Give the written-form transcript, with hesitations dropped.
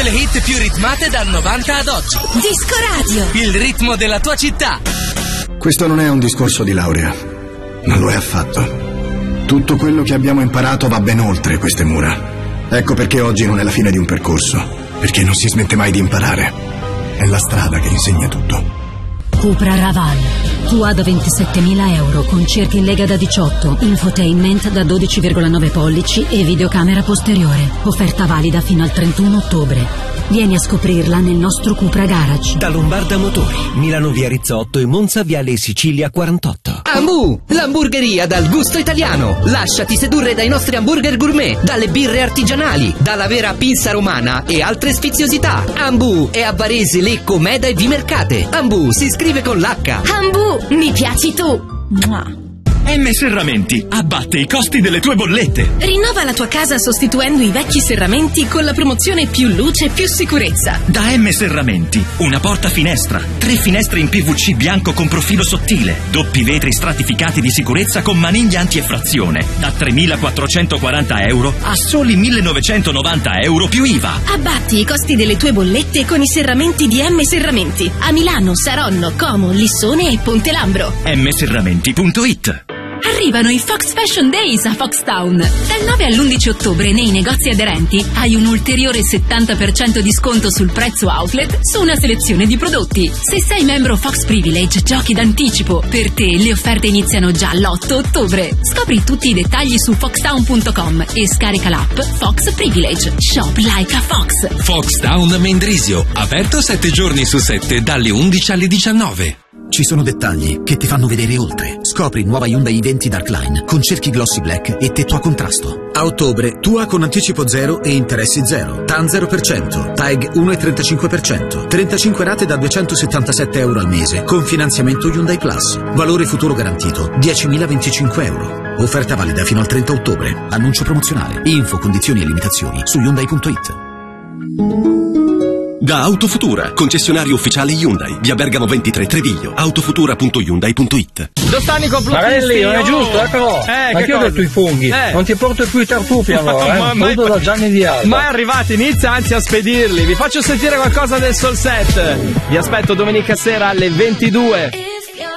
Tutte le hit più ritmate dal 90 ad oggi. Disco Radio. Il ritmo della tua città. Questo non è un discorso di laurea. Non lo è affatto. Tutto quello che abbiamo imparato va ben oltre queste mura. Ecco perché oggi non è la fine di un percorso. Perché non si smette mai di imparare. È la strada che insegna tutto. Cupra Raval. Tua da 27.000 euro con cerchi in lega da 18, infotainment da 12,9 pollici e videocamera posteriore. Offerta valida fino al 31 ottobre. Vieni a scoprirla nel nostro Cupra Garage. Da Lombarda Motori, Milano via Rizzotto e Monza viale Sicilia 48. Ambu, l'hamburgeria dal gusto italiano. Lasciati sedurre dai nostri hamburger gourmet, dalle birre artigianali, dalla vera pizza romana e altre sfiziosità. Ambu è a Varese, Lecco, Meda e Vimercate. Ambu si scrive con l'H. Ambu, mi piaci tu. Mua. M Serramenti, abbatte i costi delle tue bollette. Rinnova la tua casa sostituendo i vecchi serramenti con la promozione più luce, più sicurezza. Da M Serramenti, una porta finestra, 3 finestre in PVC bianco con profilo sottile, doppi vetri stratificati di sicurezza con maniglia anti-effrazione, da 3.440 euro a soli 1.990 euro più IVA. Abbatti i costi delle tue bollette con i serramenti di M Serramenti. A Milano, Saronno, Como, Lissone e Ponte Lambro. mserramenti.it. Arrivano i Fox Fashion Days a Foxtown. Dal 9 all'11 ottobre nei negozi aderenti hai un ulteriore 70% di sconto sul prezzo outlet su una selezione di prodotti. Se sei membro Fox Privilege, giochi d'anticipo. Per te le offerte iniziano già l'8 ottobre. Scopri tutti i dettagli su foxtown.com e scarica l'app Fox Privilege. Shop like a Fox. Foxtown Mendrisio, aperto 7 giorni su 7 dalle 11 alle 19. Ci sono dettagli che ti fanno vedere oltre. Scopri nuova Hyundai i20 Darkline con cerchi glossy black e tetto a contrasto. A ottobre, Tua con anticipo 0 e interessi 0. TAN 0%, TAEG 1,35%. 35 rate da 277 euro al mese con finanziamento Hyundai Plus. Valore futuro garantito 10.025 euro. Offerta valida fino al 30 ottobre. Annuncio promozionale. Info, condizioni e limitazioni su Hyundai.it. Da Autofutura, concessionario ufficiale Hyundai, via Bergamo 23 Treviglio, autofutura.hyundai.it. Dostani Marelli, non è giusto, eccolo. Ma che ho detto i funghi? Non ti porto più i tartufi allora, Voluto da Gianni Di Alba. Ma è arrivato, inizia anzi a spedirli. Vi faccio sentire qualcosa del Soul Set. Vi aspetto domenica sera alle 22.